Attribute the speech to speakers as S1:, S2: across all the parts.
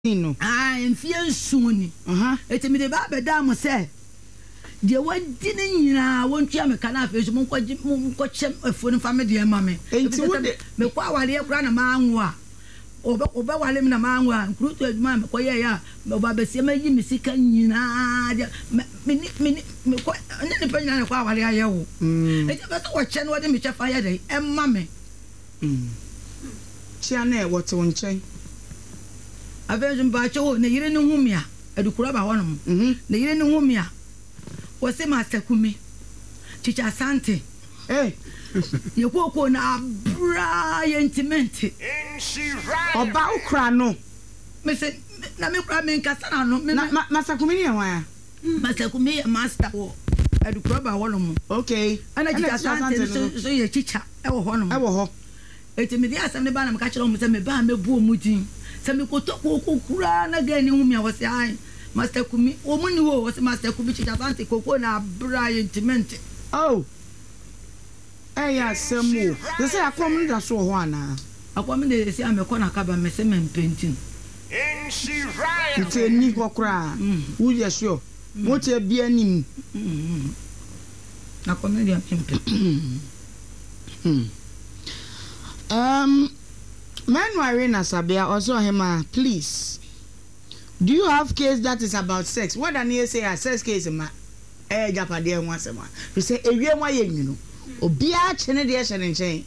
S1: no
S2: mfie suni etimi de ba be da mo se de wadi ne nyina wontua me kana afi so mo chem afo no fami de ma me enti wo de me kwa wale ekura na ma anwo oba wale me na ma anwo nkruto aduma me koye ya me ba be se ma yi me sika nyina de me kwa ne pa nyina kwa wale ayewo enti be so wo che no de me che fa ya de emma me
S1: chia na e wote wo nchen
S2: Avenue Bacho, ne yire ni humia, edukura ba honom. Ne yire ni humia. Wose Master Kumi. Chicha Sante. Ye koko na bra intimate.
S1: Oba ukra no.
S2: Me se na me kra me nkasa na no.
S1: Master Kumi ni wa.
S2: Master Kumi master wo. Edukura ba honom.
S1: Okay.
S2: Ana Chicha Sante so ye chicha e wo honom.
S1: E wo ho.
S2: Eti me dia asem ne ba na me ka kire mo se me ba me bu omudin. Sami kotoko kura na gani humia wose ai Master Kumi o muni wo wose Master Kumi Chicha Sante koko na bra intimate
S1: ya semu they say akom nda so ho ana
S2: akom de se ameko na kaba me se men painting
S1: it's ni kokura who you sure what e bia nim
S2: na comedy pimpe
S1: Manuarina Sabia also hema, please. Do you have case that is about sex? What an you say a sex case ma Japade once a month. We say a year why you know. Obia chene de chen.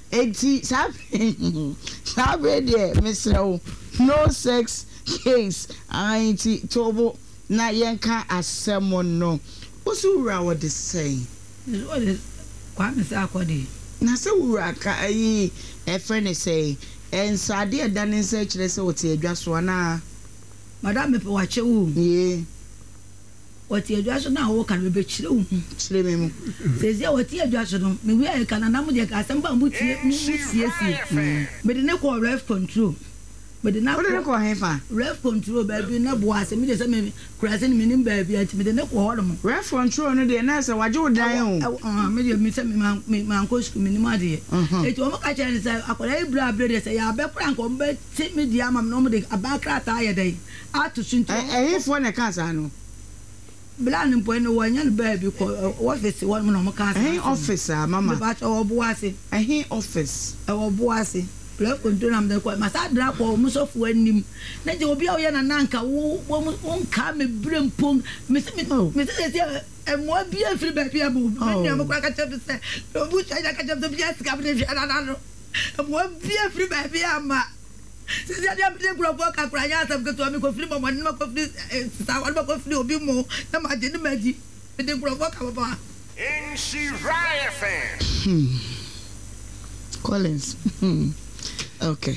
S1: Sabe de Mr. No sex case. Auntie Tobo na yenka asemo no. Usura what they say.
S2: What is Kwame Sakodi?
S1: Na se wura ka ayi e friend say en sade eda ne se kire se wote adwa so na
S2: madam me pe wa chewu
S1: ye
S2: wote adwa so na wo kan be kire wu
S1: kire me mu
S2: se ze wote adwa so no me wi e kan na mu de ka asem ba mu tie me de ne ko ref control me de na
S1: ko hefa
S2: ref control ba bi na bo asem me de se me kurase ni me nim ba bi anti me de ne ko ho no
S1: ref control no de na se waje udan
S2: o me de me se me man ko sku me ni ma de e to mo ka chere se akola ibra abre de se ya be kura nko be ti me di amam no mo de abakra ta ye de atu suntu
S1: fo na kansa no
S2: bla ni po ni wo nya ba bi ko office wo no mo ka
S1: office mama
S2: ba cho obo ase
S1: office
S2: obo ase Play control am de ko masa dra ko musofu anim na je obi a wo na nanka wo nka me brempom me se mo bi afri ba bia mo me am ko ka chef se obu cha ka chef se bia ska be fi na no mo bi afri ba bia ma se se dia be gro ko ka kra ya sam ko to mi ko fri mo ma ko fri sa wa ko fri obi mo na ma je ni ma ji be de gro ko ka baba
S3: in she riot fan
S1: Collins okay.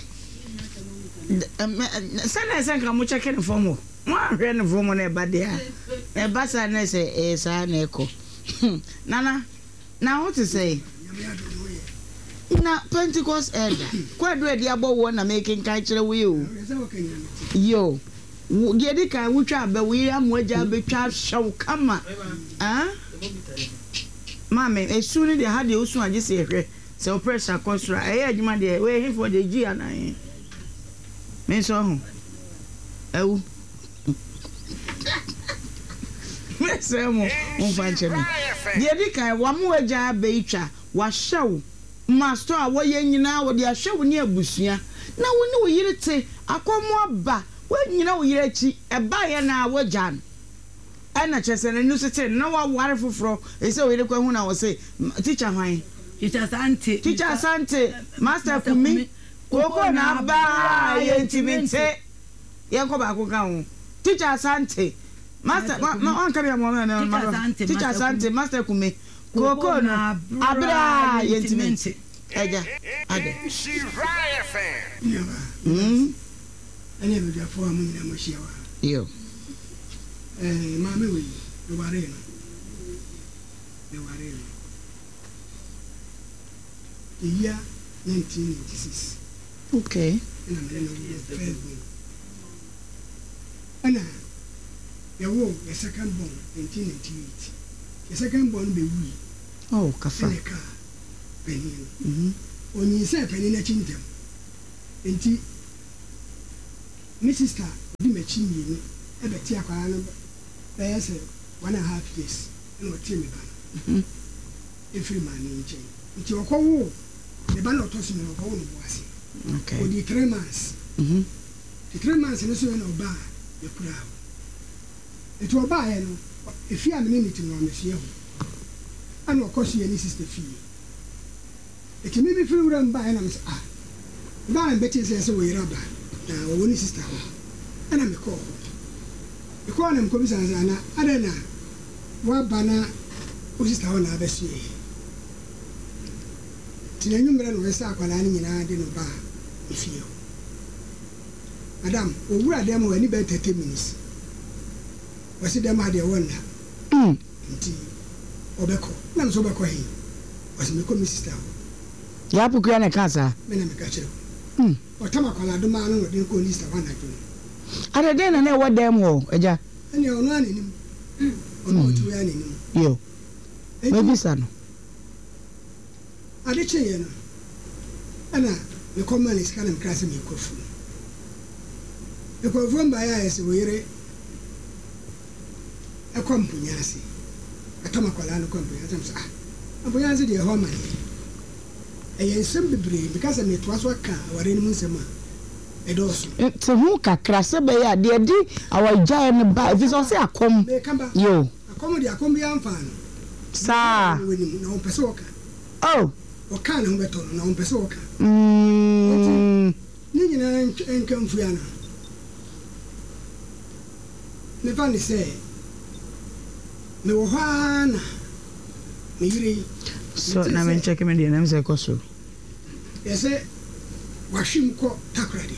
S1: Sana sanka mo check in for mo. Mo ahwe ne for mo na ba dia. E ba sa na say sa na eko. Nana, now what to say? Na Pentecost elder. Kwa do e dia bo wo na making kan kire we o. Yo. Ye di kan wutwa ba we amwaja betwa hyew kama. Mama, esu ni de ha de osu age se ehwe. So pressure contra adwuma de we here for the G anan me so ho ewu me say mo fanche me de di kan wa mo agya be itwa wa hyew master a wo ye nyina wo de ahyew ni abusua na wo ni wo yire te akomo aba wo nyina wo yire chi e ba ye na wo jan ana chese na nu sete na wa ware foforo e se wo yire kwa hu na wo say teacher hwan
S2: Chicha Sante
S1: Master Kumi koko na ba intimate yanko ba ko kan Chicha Sante Master ma on come mo Chicha Sante Master Kumi koko na abra intimate eja ade
S3: she riot fan
S4: ene be afọ amu na mo hiewa
S1: yo
S4: ma me we do bare no the year 1996.
S1: Okay.
S4: And I'm first born. And there was a second born 1998. The second born be we.
S1: Oh, kafa.
S4: Penny. When you say penny na chintem. Enti, my sister di mechi mienu e be ti akwara no be yes 1.5 years no ti me ba every man in chain nti okowo e ba no to so no okowo no boase
S1: okay
S4: for the 3 months the 3 months no so no ba e kura it will buy no if you am ni ti no me fie ho ana okoso ye ni sister fie e kimi bi free wura mba na me say ba na beti say we raba na wo ni sister ho ana me call e call na me ko bi san na ada na wa bana o sister ho na abesu e ti na nyumra no wesa akwala ni nyina de no ba e fie ho madam o wura dem o ani be 30 minutes wasi dem ade wonna nti obeko na mso obeko he wasi me ko mi sister ho
S1: ya pukua na kasa
S4: me na me ka kire o tama kwala do ma no de ko ni sister wana jo
S1: ada de na e wodem wo eja
S4: ani ono anenim ono tu ya anenim
S1: yo maybe sa no ade
S4: cheye no ana me ko man is kana me krase me kofu e ko vomba ya ese were e ko mpunyase atama kwala no ko mpunyase am mpunyase de ho man e yensem bebre because me to aso aka ware ni munsema e do so
S1: te hu kakra se be ya de di awagya ne ba if so say akom yo
S4: akom de akom bi amfano
S1: sa
S4: na on pese oka
S1: oh
S4: oka na beto na on pese oka ni nyina enkamfu ya na me fani say me wo hana me yiri
S1: so na men check me de na me say ko so
S4: yese washim ko takradi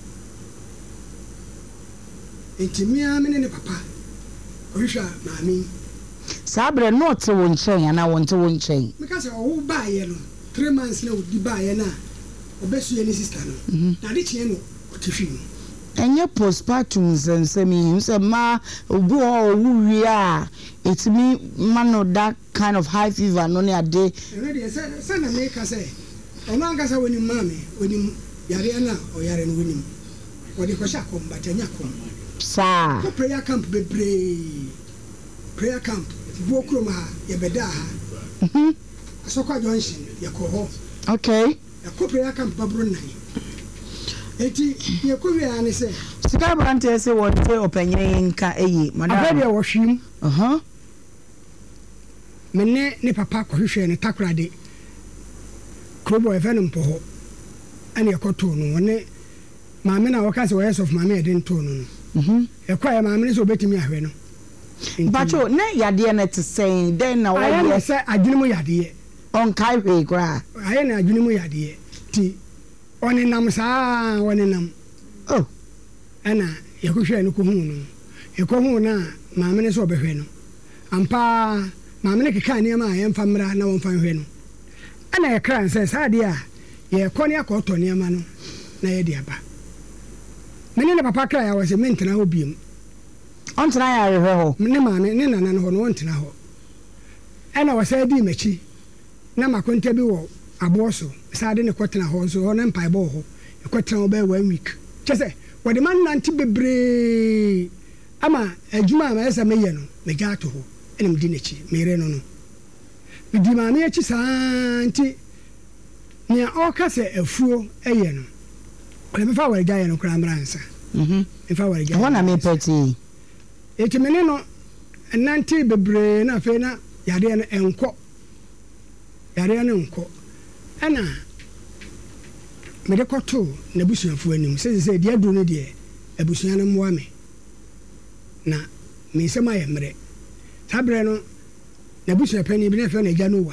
S4: entimia me ne papa ohwehwa maami
S1: sabre not won chen na won te won chen
S4: because o ba ye no 3 months na odi ba ye na obesu ye ni sister no na de chie no otihwi no
S1: enye postpartum sensemi se ma obu o wuwi a etimi mano that kind of high fever no ne ade
S4: ready say na me ka say ono anga sa woni mame woni yare na o yare no woni wodi ko sha ko mbata nya ko
S1: sa
S4: ko prayer camp bebre prayer camp bokro ma ye beda ha asokwa junction ye ko ho
S1: okay
S4: ye ko prayer camp babro nan eti ye ko wi ani se
S1: sika brante se won te openye nka eyi madam
S4: abede wo hwim menne ne papa ko hwehwe ne takrade krobo e fenum po ho ani ye ko to no woni maame na waka se wo yes of maame e den to no e kwa ya maame so betimi ahwe no
S1: bacho ne yade na te sen den na wo
S4: ye se adwene mu yade
S1: on kai hwe kra
S4: aye na adwene mu yade ti oni nam saa woni nam
S1: oh
S4: ana ye ko hwe no ko hu no ye ko hu na maame ne so obehwe no ampa maame ne keka ne ma ye mfa mra na won fa hwe no ana ye kran se saa de a ye ko ne akoto ne ma no na ye de aba mene ne papa kra ya wase mentena ho biem
S1: ontena ya rehwe ho
S4: ne maame ne nana no ho no ontena ho ana wase di machi na makonta bi wo aboso saa de ne kotena ho so ho na mpai bo ho e kotena ho ba 1 week chese wode man nanti bebre ama adwuma ma esa meye no me gato ho ene mdi nechi mere no no mdi maame achi saa nti ne o ka se afuo eye no ole me fa wale gaye no kra mransa me fa wale gaye
S1: wona me peti
S4: eti mene no nanti bebre na fe na yade na enko yare na enko ana me de koto na busuafo anim se de adu no de abusua na moa me na me sema ye mre sabre no na busua pani bi na fe na gya no wa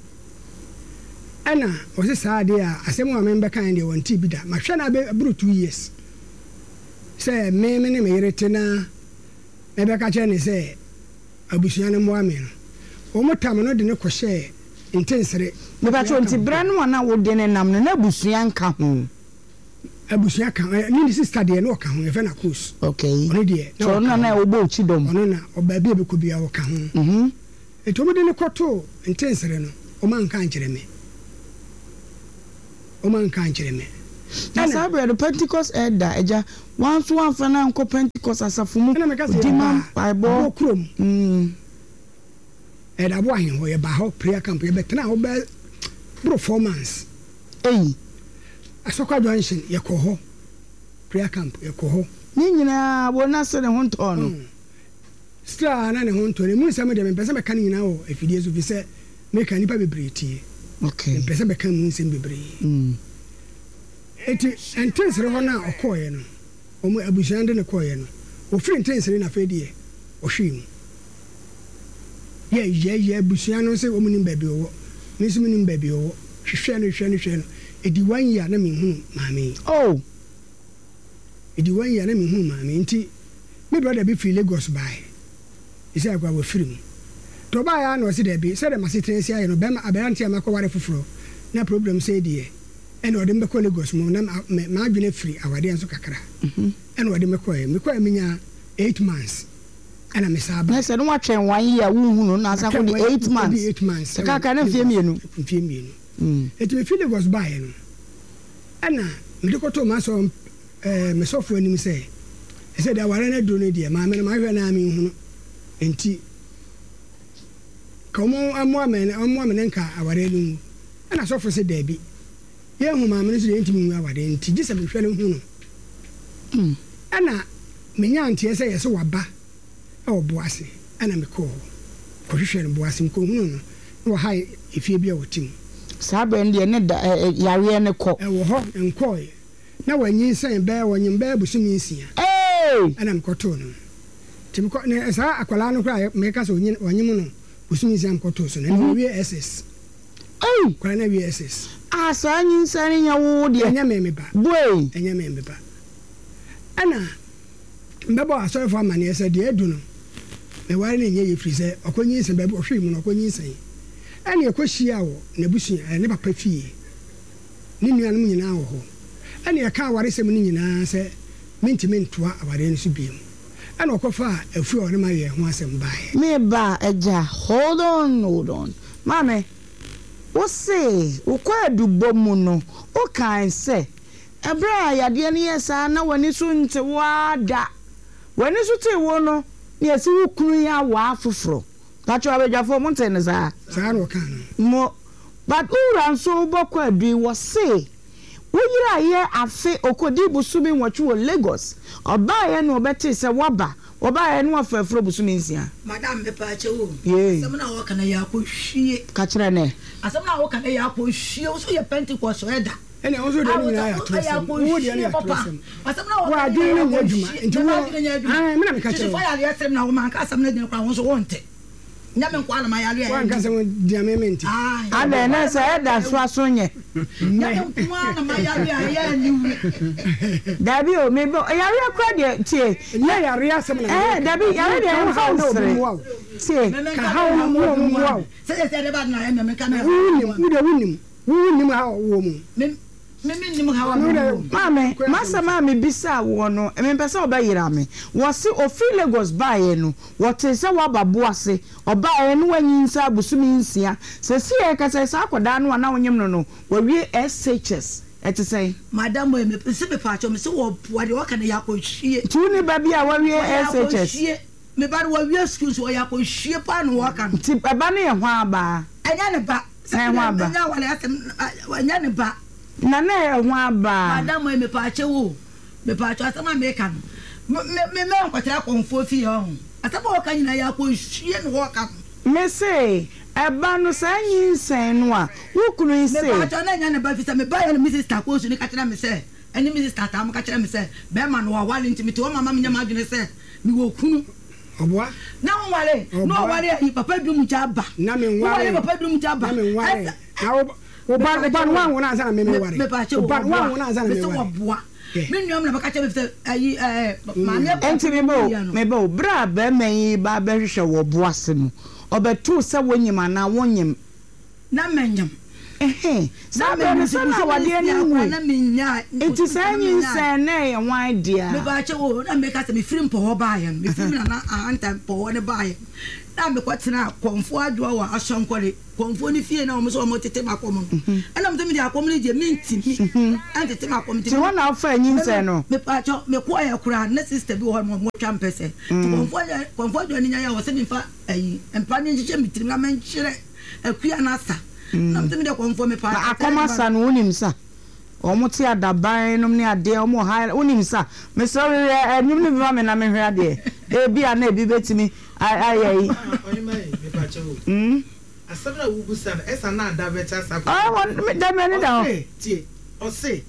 S4: ana o se saa de a asem wa me be kan de won ti bi da ma hwe na be aburu 2 years se me ne me yerete na me be ka che ne se abusua na moa me no o motam no de ne ko hye intensere
S1: me ba cho nti bra no na wo de ne nam na abusua nka ho
S4: abusua kan ni sister de no ka ho e fe na course
S1: okay
S4: oni de
S1: so na wo bo chi dom
S4: ono na oba bi be ko bia wo ka ho eto mo de ne koto intensere no o man kan kire me na sabre
S1: the Pentecost elder eja Once one for now, Pentecost as a fumu. Demand by ball chrome. And I want him where about prayer camp, but now performance. Eh, a soccer junction, your coho. Prayer camp, your coho. Nina, will not send a hunt on. Star and a hunt to remove some of them, and Pesama can now, if it is to be said, make any baby pretty. Okay, and Pesama can mean some baby. It and tense Rona or Coyen, or Abushand and a Coyen, or friend tense in a fedie, or shim. Yeah, Bushiano say woman in baby or Miss Min baby or Shan, a 1 year naming whom, mammy. Oh, it 1 year naming whom, mammy, tea. My brother be free Lagos by. He said, I will free. To buy an was it be said, I must say, I know Bama Abantia Macawari for no problem, say dear. And what the Lagos Monam, my free, our dance of Kakara. And what the McCoy, me 8 months. And I'm a Sabbath. I said, watching 1 year, who knows 8 months. 8 months. The Kakana Fiemian. It will feel it was buying. Anna, Midokoto Maso, myself when you say, I said, I want to do dear, mamma, my name, and tea. Come on, I'm woman and car, our and I saw for said Debbie. Yeah, mamma is the intimate our day, and just a little Anna, my auntie say, so a ba. Oh, Boissy, and I'm a call. Position Boissy, no high if you be a team. Saben, the net, Yariana cock, and coy. Now, when you say bear when you bear, was me, oh, and I'm cotton. Tim Cotton, as I Aqualano cry, make us when you know, was me, I'm cotton, and we SS. Oh, Quanavy SS. Ah, son, signing your wood, and your mammy back. Boy, and your mammy back. Anna, Baba, sorry for money, I said, dear, do know. The wine in ye freezer, or when you say, baby, or film, or when you say. And your question, Nebusi, I never pay fee. Nini and me now. And your car, what is a meaning answer, mint to our dance beam. And Oka far a few of my once and buy. Me ba a jar, hold on. Mammy, what say, o quite do bomuno, o kind say. A bra, ya dear, yes, I know when it's soon to wada. When it's to one, yes, you couldn't have waffle fro. That's why we have 4 months in the more. But who ran so backward do was say, when you are here at Fe Okodibu Sumi what you were Lagos, or buy and no better say Waba, or buy and one for Frobusumisia. Madame the Pacho, yes, some now can a yaku she catcherane. As some now can a yaku she also a Pentecost weather. And also the Papa. But some now I didn't want you. I'm not catching fire. Yes, now man, some little crowns wanted. Never quite my area. One cousin, dear Mementi. I then said that's what Sonia. Never my area. Dabby, maybe I credit. Yeah, I read some. Dabby, I found out. Say, how long? Say, about my woman. Mammy, Master Mammy Bisa wono, and Pesa Bayami. Was it or feel Lagos by you? What is a waba boise, or by anyone in Sabusuminsia? Says here, because I saw down 1 hour, you know, where we SHS. At to say, Madame, we Pacific part of Mr. What you can Yako she, Tuni Baby, our SHS. Me bad what we are schools where Yako she pan walk and tip a bunny and waba. And Yanaba, and Yanaba. Nana waba. Madame me pacho. Me pacho asama mekan. Me kwatra konfo fi on. Asaba oka nyina ya ko hwie ne woka. Me say eba no sanyin sen no a wo kunu say. Me pacho na nya ne ba fi say me ba ya Mrs. Takosu ni ka kira me say. Eni Mrs. Tatam ka kira me say. Be ma no wale ntimi to mama me nya ma dwene say. Me wo kunu. Oboa. Na wale. No wale papa dum jaba. Na me wale papa dum jaba. Na me wale. Na Oban one won answer me worry. Oban one won answer me worry. Me nyom na baka che ayi maame enti me bo bra ba man ba ba hwehwe wo boase mu obetu se wonyim ana wonyim na manyam Sabe no sana wade ni wu.
S2: Na menya.
S1: Enti sanyi se na ye wan dia.
S2: Me ba che wo na me ka se me firi mpo ho ba ye. Me firi na anta mpo ho ne ba ye. Na me kwatena konfo adwo wa ashonkore. Konfo ni fie na o mo so mo tete makom. Ana mo temi dia akom ni je minti. Ante tete makom ti.
S1: Ti wona afa anyi se no.
S2: Me pa cho me ko ya kura na sister bi ho mo twa mpese. Konfo adwo ni nya ya wo se mi fa ayi. Empa ni nche mi tiri na menchire. Akua na sa. Na mo temi dia konfo me pa.
S1: Akoma sa no unim sa. Omo ti adaban no ne ade omo ha unim sa. Me sorry enum ni bi me na me hwe ade. E bia na e bi betimi ayi.
S5: Me pa cho. Asabra wubusan esa na da beta sa ko.
S1: Me da me ne da.
S5: Tie. O se.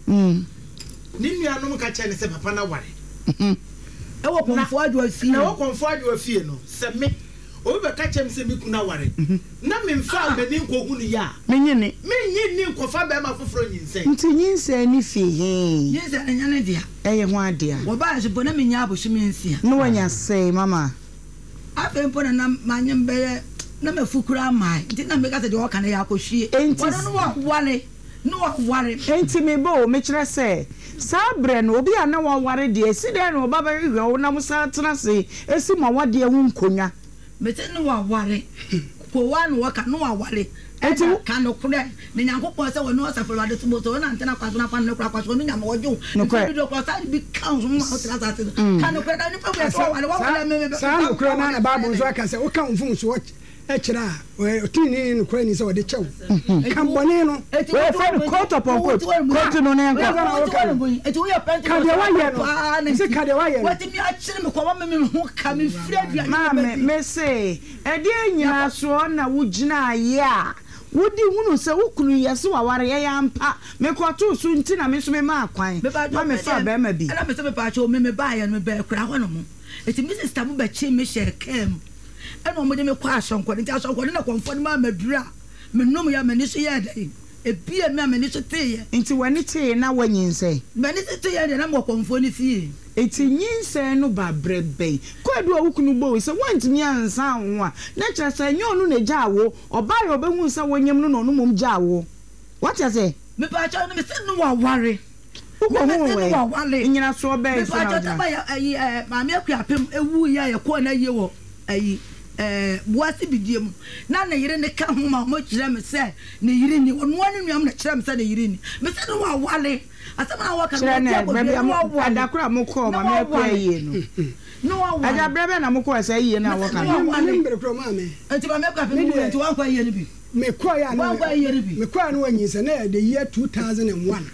S5: Ni nuanom ka che ne se papa na ware.
S2: E wo konfo adwo afie.
S5: Na wo konfo adwo afie no. Se me o be ka che me se me kuna ware. Na me mfa be ni nkogu ni ya.
S1: Me nyini.
S5: Me nyini nkofa be ma foforo nyinse.
S1: Nti nyinse ni fi he.
S2: Nyinse nya ne dia.
S1: Eye ho ade a.
S2: Wo ba je bo na me nya aboshi me nsia.
S1: No wanya say mama.
S2: Afa mpo na manyem be na me fukura mai. Nti na me ka se de wo kana ya akohwie. Wono no wa wale. No wa ware.
S1: Enti me bo me kire se. Sabre no obi ana wa ware de si de no baba hwe wo na musa tena se esi ma wade hu nkonya.
S2: Me te no wa ware. Ko wa no wa ka no wa ware. Eti ka no kure ne nyankopɔ sɛ wɔne ɔsafo wade to boto na antena kwaso na fa no kura kwaso no nyama wɔdwo. Nti bi do kwa sa bi count mo ma otra sa te. Ka no kure da ni pa wo wale wa wale me.
S4: Sa no kure na Bible nso aka sɛ wo ka mfum so ekira otini no kure ni sɛ wɔde kyɛw. Kan bɔne no.
S1: We friend coat upon coat. Coat no ne nko.
S2: Eti wo yɛ pɛnti.
S4: Ka de wa yɛ no. Sɛ ka de wa yɛ no.
S2: Wɔti mi akyere me kɔ me ho ka me firi aduane.
S1: Ma me say e de nyina so na wo gyina ye a wodi hunu se wukunu yese waware ye yampa me kwato so nti na me so me ma akwan ma me fa ba ma bi
S2: ana me se me pa cho me ba ya no me ba kura ho no mo eti me sister mo ba chi me share kem ana mo de me kwa asonko nti asonko na konfo ma madura me nom ya mani so ye dai ebia me amani so teye
S1: nti wani teye na wanyinse
S2: mani so teye de na mo konfo ni fie
S1: eti nyinse no ba brebe kwadu awukunu bo se wantimi ansa ho a na kira se nyo no na gyawo oba ye obehu se wonyem no no mom gyawo what you say
S2: me pa cha no me se no wa ware
S1: we nyina so be
S2: me pa cha ta ba ayi ma me akua pem ewu ya ye ko na ye wo ayi buasi bidiem na yire ne ka ho ma mo kire me se ne yire ni ono anu nuam na kire me se ne yire ni me se no wa wale asama wa ka
S1: na bebe adakura mo ko ma me akua yie no wa wale ada bebe na mo ko se yie na wo ka
S4: no mbere kro ma me
S2: enti ba me akua pe mu enti wa kwa yie ni bi
S4: me ko ya no wa kwa yie ni bi me ko no wanyi se na the year 2001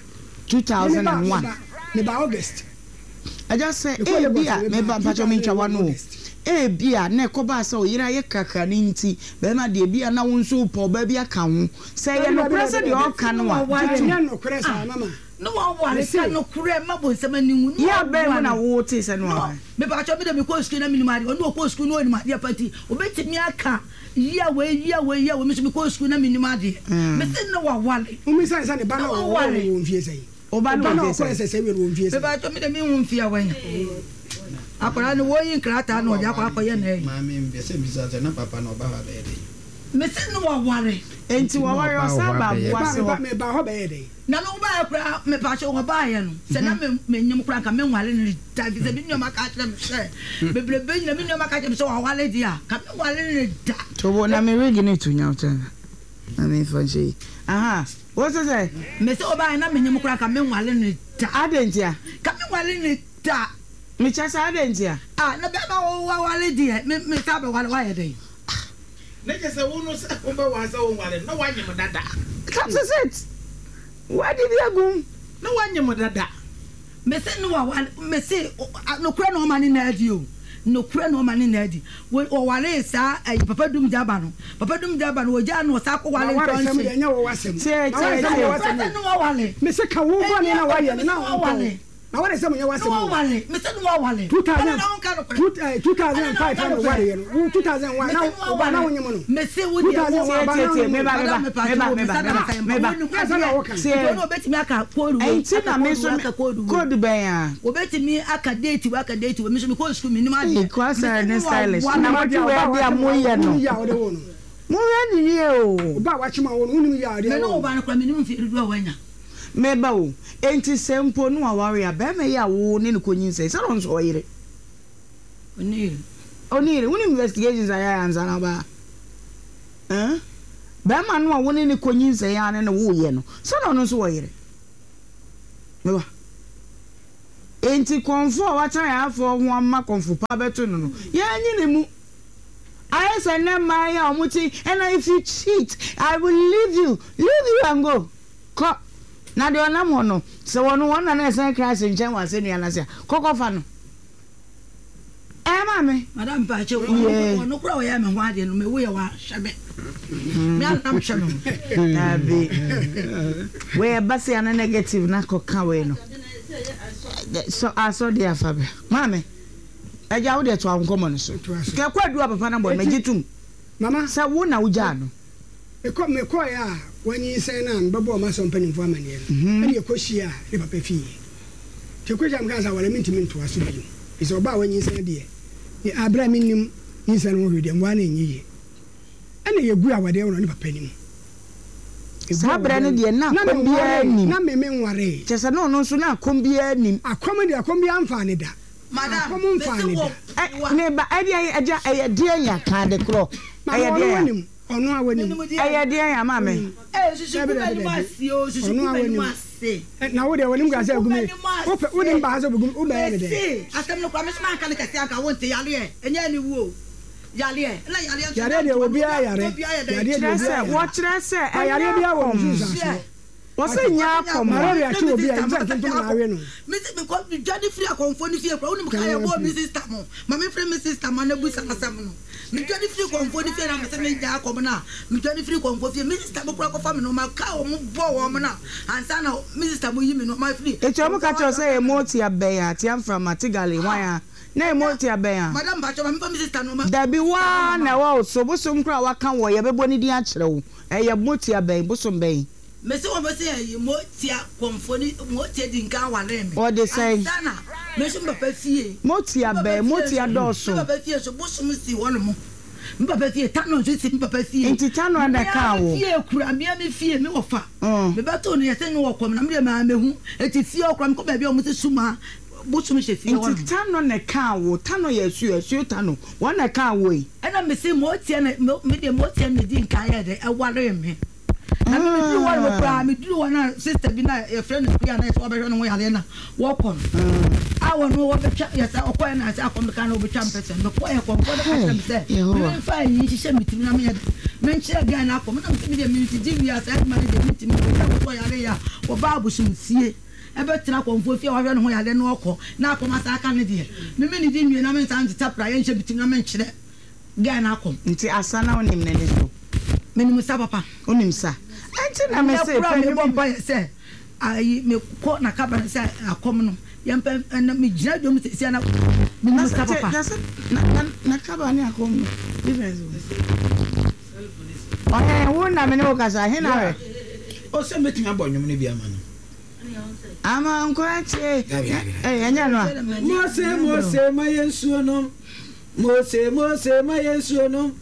S4: me ba August
S1: I just say eh bia me ba pacho me ntwa no bia na ekoba se oyira ye kaka ni nti be ma de bia na wonso po ba bia ka ho se ye no prese de o ka no wa
S4: nya no kure sa mama
S2: no wa wale ka no kure ma bo nsema ni hu
S1: ya be mu na wo te se no
S2: me ba cho me de me ko school na minimari ono ko school no ni ma dia party obetimi aka ya we me so me ko school na minimari me se no wa wale
S4: umi sa ne ba na wo mfie sei
S1: oba no
S4: mfie sei we wo mfie sei
S2: me ba cho me de me hu mfie awanya akora no wo yin krata na oja kwa akoye na yi
S5: ma me mbese bisa se na papa na oba ba be de
S2: me se no wa ware
S1: enti wa ware o sa ba buase ho
S4: me ba ho be de
S2: na no ba akora me pa cho ba ye no se na me nyem kura ka me nwale ni da bi se bi nyoma ka kire me se bebrebe nyina me nyoma ka kire me se wa wale dia ka me wale ni da
S1: to bo na me regi ni to nyauta na me fanshi aha what is it
S2: me se oba na me nyem kura ka me nwale ni da
S1: adentia
S2: ka me nwale ni da
S1: me chasa adentia
S2: na be ma wa wale dia me ta be wale wa ye dey
S5: na je se wo no se wo be wa se wo wale na wa nyem dada
S1: that's it where did you go
S5: na wa nyem dada
S2: me se no wa wale me se no kura no ma ni na adi o no kura no ma ni na adi wo wale sa papa dum jaba no wo ja no sa ko wale
S4: tonse me nya wo wasem
S2: no wa wale
S4: me se ka wo bone na wa ye na wale na wale se mo nya wasem
S2: no wale me se no wa wale
S4: 2005 na wale ye no 2001 na oba na wonyem no
S2: me se wo dia
S1: me ba
S2: no betimi aka kodu
S1: enti na me so kodu ben a
S2: obetimi aka date me so me ko school minimum
S1: ko asa ne stylish na mo di we dia mo ye no mo re ni o
S4: ba wa chima won unim ya ade
S2: me no ba no kra me nim fi du awanya
S1: me ba o enti sempo no aware a be me ya wo ne konyin se no nso oyire onire woni investigations aya anza na ba be ma no a wo ne konyin se ya ne wo ye no se no nso oyire me ba enti konfo wata ya afọ ho amma konfo pa beto no ya nyi ne mu I say na my omuti and if you cheat I will leave you and go ko na de ona mo no se wono wona na say Christ nchen wa se nua na se kokko fa no mame
S2: madam pa che wono kura wo ya me ho ade no me wo ya wa hwebe me anam hwebe
S1: abi we basi ana negative na kokka we no so aso dia fa be mame eja wo de to ankomo no so ke kwadu papa na boy magitum
S4: mama
S1: sa wo na uja no
S4: me ko ya wanyi sen na mbabo ma so mpanin fo amane no e ko hia ne papa fi te ko jam kan sa wala mintimi nto aso bi iso oba wanyi sen de e abra minim insan wo hwede mwa na enyiye ene yegu awade wo no ne papa nim
S1: sabra ne de na kombia nim
S4: na me nware
S1: chese no no so na kombia nim
S4: akombia amfa ne da
S2: madam
S1: ne ba aja de ya ka de kro
S4: de ono awani
S1: de ya mame
S2: susu ku bani masi o susu ku bani masi
S4: na wo de woni ga sa gume wo de ba ha so gume wo ba ya de
S2: asem no kwa me sma kan kase aka wonte yale enya ni wo yale na
S4: yare de obi ayare
S1: yare de wo kire se
S4: ayare bia wo nsusa
S1: wọ́n sì nya akọ̀mọ́
S4: màrọ̀ rẹ̀ àti òbí ẹ̀ nígbà tó ń tó máa wé nù.
S2: mi kọ́ jáde firi akọ̀nfọ́ ní fìyè kúrò ó ní mo ká yẹ bọ́ mi sísítà mọ́ màmí firi mi sísítà mọ́ anabu sàkásà mu nù mi jáde firi kọ̀nfọ́ ní fìyè náà mi sẹ́ mi jà akọ̀mọ́ náà mi jáde firi kọ̀nfọ́ fìyè mi sísítà mo kúrò akọ̀fọ́ mi nù ma ká ọmọ bọ̀ wọ́n náà ansa na mi sísítà mo yí mi nù ma firi.
S1: ètò ọmọ kàtọ́ sẹ́ ẹ̀ mọ́ ti abẹ́yà àti ànfàmà àti gàlè wáyà na emo ti abɛn
S2: madam bacho ma mi sister no ma
S1: dabi wa na wa so bosom kra wa kan wo ye bebo ni di akyerɛ wo ɛyɛ mo ti abɛn bosom bɛn
S2: me se wo se mo ti konfoni mo ti di nka wa le me
S1: o de say
S2: sana me so papa fie
S1: mo ti abɛn mo ti adɔso
S2: papa fie so bosom si wono mo mi papa fie tano so si mi papa fie
S1: enti tano anda ka wo
S2: fie kura mi fie mi wo fa me ba to no ye se no wo kom na me ma mehu eti fie okura mi ko ba bia o mo se suma bosom she fie wono
S1: enti tano ne ka wo tano ye su tano wo na ka wo yi
S2: ana me se mo ti na me de mo ti na di nka ye de e ware me na me do one mo pra me do one sister bi na e friend bi na so obehwe no yale na wo kon awo no wo be twa yes okoy na say akom kan no be twa mpese no ko e kon ko da ka me say me fa yi hihye mitimi na me me nchira ga na akom na me de me ti di wi asa ma de mitimi ko yale ya wo ba abusum sie ebe tira konfo fie wa hwe no ho yale no okọ na akom asa aka ne de me ni di nwie na me san tapra ye nhye mitimi na me nchire ga na akom
S1: nti asa na onim ne so
S2: me ni musa papa
S1: onim sa enti na me say
S2: pa me bomba say ai me ko na kaba say akom no yempa na me gina dom say na me musa papa
S1: na kaba ni akom difference oh wo na me no kasa he na we
S5: o se metin abonwom ne bia ma no
S1: ama nkwati enya no
S5: Mose mayensuonom